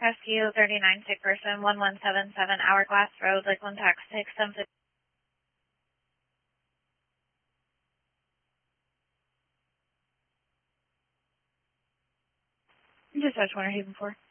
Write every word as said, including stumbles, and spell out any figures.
Rescue thirty-nine, sick person, one one seven seven Hourglass Road, Lakeland, Texas, something. Just I was wondering who before.